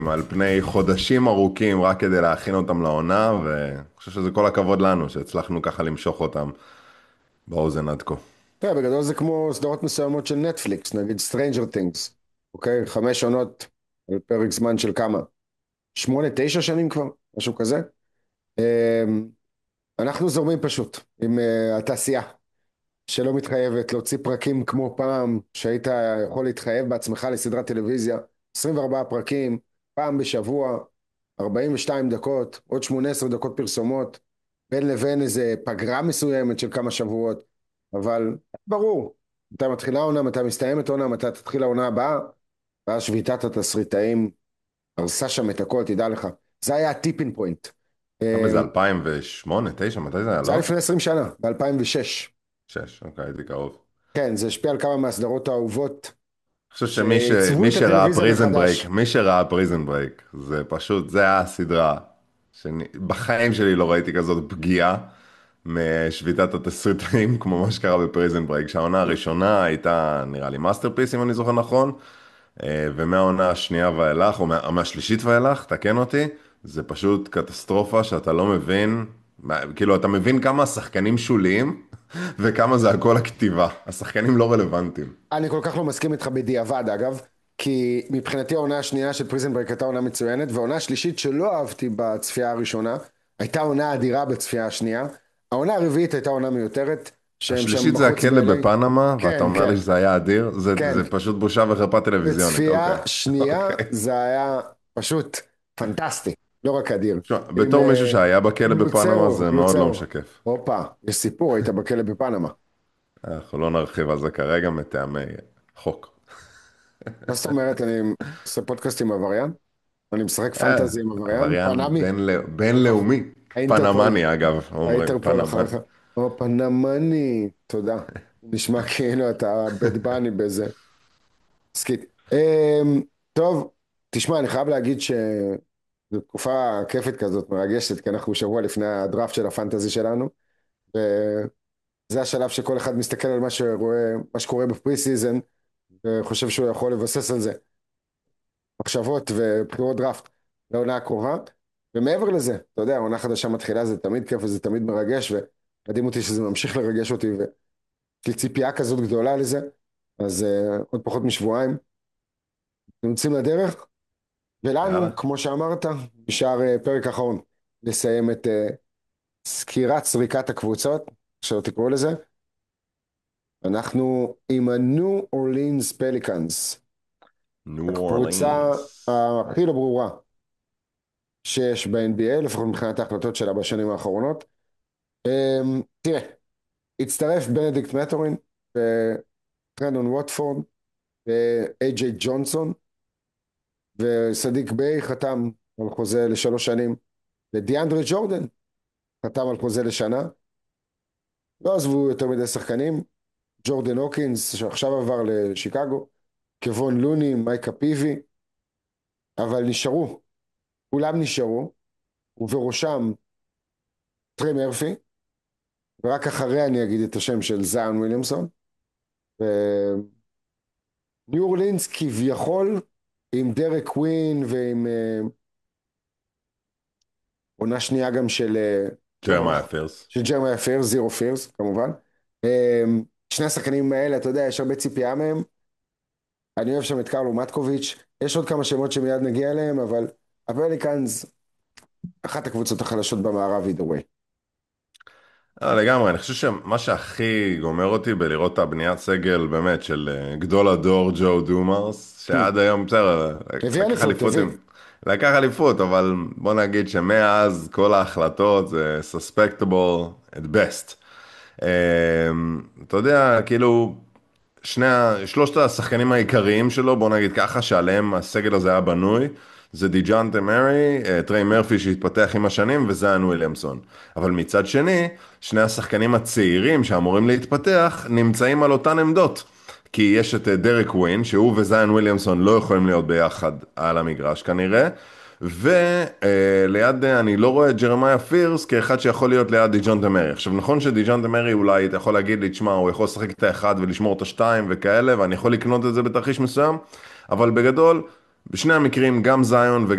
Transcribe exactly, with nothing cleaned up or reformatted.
על פני חודשים ארוכים רק כדי להכין אותם לעונה, ואני חושב שזה כל הכבוד לנו שהצלחנו ככה למשוך אותם באוזן עד כה. תראה, בגדול זה כמו סדרות מסוימות של נטפליקס, נגיד Stranger Things, אוקיי? חמש עונות על פרק זמן של כמה? שמונה, תשע שנים כבר, משהו כזה. אמ, אנחנו זורמים פשוט עם אה, התעשייה, שלא מתחייבת להוציא פרקים כמו פעם, שהיית יכול להתחייב בעצמך לסדרת טלוויזיה, עשרים וארבעה פרקים, פעם בשבוע, ארבעים ושתיים דקות, עוד שמונה עשרה דקות פרסומות, בין לבין איזה פגרה מסוימת של כמה שבועות, אבל ברור, מתי מתחילה העונה, מתי מסתיימת העונה, מתי תתחיל העונה הבאה, ואז שביתת התסריטאים הרסה שם את הכל, תדע לך. זה היה הטיפינג פוינט. כמה זה אה, אלפיים ושמונה, תשע, מתי זה היה, זה היה לא? לפני עשרים שנה, ב-אלפיים ושש. שש, אוקיי, הייתי קרוב. כן, זה השפיע על כמה מהסדרות האהובות אני חושב שמי ש... שעיצבו מי את שראה הטלוויזיה פריזן ברייק, מחדש. מי שראה פריזן ברייק, זה פשוט, זה היה הסדרה שבחיים שלי לא ראיתי כזאת פגיעה משביתת התסריטאים כמו מה שקרה בפריזן ברייק, שהעונה הראשונה הייתה נראה לי מאסטרפיס אם אני זוכר נכון, אה, ומהעונה השנייה ואילך, או מה- מהשלישית ואילך, תקן אותי, זה פשוט קטסטרופה שאתה לא מבין, מה- כאילו אתה מבין כמה השחקנים שוליים וכמה זה הכל הכתיבה, השחקנים לא רלוונטיים. אני כל כך לא מסכים איתך בדיעבד אגב, כי מבחינתי העונה השנייה של פריזן ברייק הייתה עונה מצוינת, והעונה השלישית שלא אהבתי בצפייה הראשונה, הייתה עונה אדירה בצפייה השנייה. העונה הרביעית הייתה עונה מיותרת, שהם שם השלישית זה בחוץ הכלא ב-אל איי. בפנמה, ואתה כן, אומר כן, לי שזה היה אדיר, זה, כן. זה פשוט בושה וחרפה טלוויזיונית, בצפייה אוקיי. שנייה אוקיי. זה היה פשוט פנטסטי, לא רק אדיר. תשמע, עם בתור מישהו אה, שהיה בכלא בפנמה לוצרו, זה מאוד לא לוצרו. משקף. הופה, יש סיפור, היית בכלא בפנמה. אנחנו לא נרחיב על זה כרגע מטעמי חוק. מה זאת אומרת, אני עושה פודקאסט עם עבריין? אני משחק אה, פנטזי עם עבריין? עבריין פנמי? בין, בינלאומי, האינטרפול. פנמני אגב, אומרים, האינטרפול פנמני. אחריך. או פנמני, תודה. נשמע כאילו אתה בית בני בזה. סקיט. אמ, טוב, תשמע, אני חייב להגיד שזו תקופה כיפית כזאת, מרגשת, כי אנחנו שבוע לפני הדראפט של הפנטזי שלנו, וזה השלב שכל אחד מסתכל על מה שרואה, מה שקורה בפרי סיזן, וחושב שהוא יכול לבסס על זה מחשבות ובחירות דראפט לעונה הקרובה. ומעבר לזה, אתה יודע, עונה חדשה מתחילה, זה תמיד כיף וזה תמיד מרגש, ומדהים אותי שזה ממשיך לרגש אותי, ויש לי ציפייה כזאת גדולה לזה. אז uh, עוד פחות משבועיים, נמצאים לדרך, יאללה. ולנו, כמו שאמרת, נשאר uh, פרק אחרון, לסיים את uh, סקירת סריקת הקבוצות, שלא תקראו לזה. אנחנו עם ה-New Orleans Pelicans, ניו הקבוצה אורלינס. הכי לא ברורה שיש ב-אן בי איי, לפחות מבחינת ההחלטות שלה בשנים האחרונות. Um, תראה, הצטרף בנדיקט מטורין, וטרנדון ווטפורד, ואיי ג'יי ג'ונסון, וסדיק ביי חתם על חוזה לשלוש שנים, ודיאנדרי ג'ורדן חתם על חוזה לשנה. לא עזבו יותר מדי שחקנים, ג'ורדן הוקינס שעכשיו עבר לשיקגו, קוון לוני, מייקה פיבי, אבל נשארו, כולם נשארו, ובראשם טרי מרפי, ורק אחריה אני אגיד את השם של זיון וויליאמסון. ניו אורלינס כביכול עם דרק קווין ועם אה, עונה שנייה גם של אה, ג'רמיה פירס. של ג'רמיה פירס, זירו פירס כמובן. אה, שני השחקנים האלה, אתה יודע, יש הרבה ציפייה מהם. אני אוהב שם את קרלו מטקוביץ', יש עוד כמה שמות שמיד נגיע אליהם, אבל הפליקאנס, אחת הקבוצות החלשות במערב either way. אה, לגמרי, אני חושב שמה שהכי גומר אותי בלראות את הבניית סגל באמת של אה, גדול הדור ג'ו דומארס, שעד היום, בסדר, הביא לקח אליפות, אליפות הביא. עם... לקח אליפות, אבל בוא נגיד שמאז כל ההחלטות זה suspectable at best. אה, אתה יודע, כאילו, שני, ה- שלושת השחקנים העיקריים שלו, בוא נגיד ככה, שעליהם הסגל הזה היה בנוי, זה דיג'אנטה מרי, אה, טריי מרפי שהתפתח עם השנים, וזיון וויליאמסון. אבל מצד שני, שני השחקנים הצעירים שאמורים להתפתח, נמצאים על אותן עמדות. כי יש את אה, דרק ווין, שהוא וזיון וויליאמסון לא יכולים להיות ביחד על המגרש כנראה, וליד, אני לא רואה את ג'רמיה פירס כאחד שיכול להיות ליד דיג'ונטה מרי. עכשיו נכון שדיג'ונטה מרי אולי אתה יכול להגיד לי, תשמע, הוא יכול לשחק את האחד ולשמור את השתיים וכאלה, ואני יכול לקנות את זה בתרחיש מסוים, אבל בגדול, בשני המקרים, גם זיון וגם